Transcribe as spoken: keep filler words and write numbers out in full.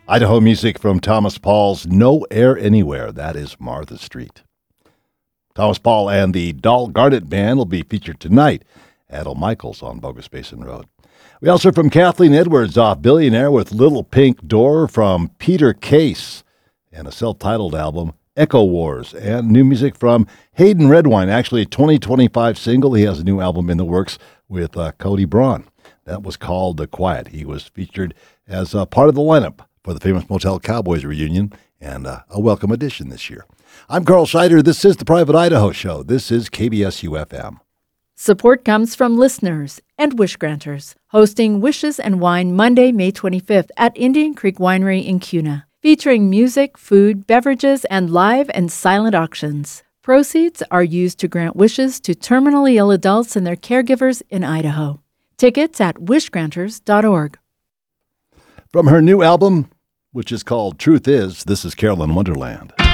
Idaho music from Thomas Paul's No Air Anywhere. That is Martha Street. Thomas Paul and the Doll Garnet Band will be featured tonight at O'Michael's on Bogus Basin Road. We also heard from Kathleen Edwards off Billionaire with Little Pink Door from Peter Case and a self-titled album, Echo Wars, and new music from Hayden Redwine, actually a twenty twenty-five single. He has a new album in the works with uh, Cody Braun. That was called The Quiet. He was featured as uh, part of the lineup for the famous Motel Cowboys reunion, and uh, a welcome addition this year. I'm Carl Scheider. This is the Private Idaho Show. This is K B S U F M. Support comes from listeners and wish granters, hosting Wishes and Wine Monday, May twenty-fifth at Indian Creek Winery in Kuna, featuring music, food, beverages, and live and silent auctions. Proceeds are used to grant wishes to terminally ill adults and their caregivers in Idaho. Tickets at wish granters dot org. From her new album, which is called Truth Is, this is Carolyn Wonderland.